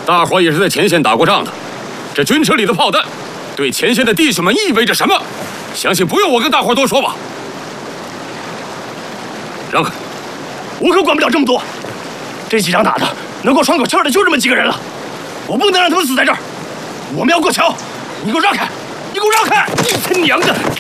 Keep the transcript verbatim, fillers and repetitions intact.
大伙也是在前线打过仗的，这军车里的炮弹，对前线的弟兄们意味着什么？相信不用我跟大伙多说吧。让开！ 我可管不了这么多。这几仗打的，能够喘口气的就这么几个人了，我不能让他们死在这儿。我们要过桥，你给我让开！你给我让开！你他娘的！